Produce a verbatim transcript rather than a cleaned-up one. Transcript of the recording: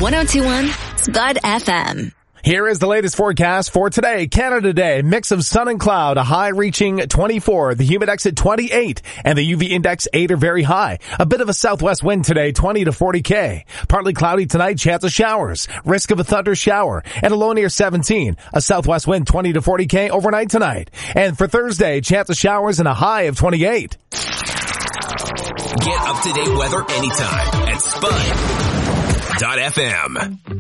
one oh two point one Spud F M. Here is the latest forecast for today. Canada Day, mix of sun and cloud, a high reaching twenty-four, the humidex at twenty-eight, and the U V index eight or very high. A bit of a southwest wind today, twenty to forty K. Partly cloudy tonight, chance of showers, risk of a thunder shower, and a low near seventeen. A southwest wind twenty to forty K overnight tonight. And for Thursday, chance of showers and a high of twenty-eight. Get up-to-date weather anytime at Spud dot F M.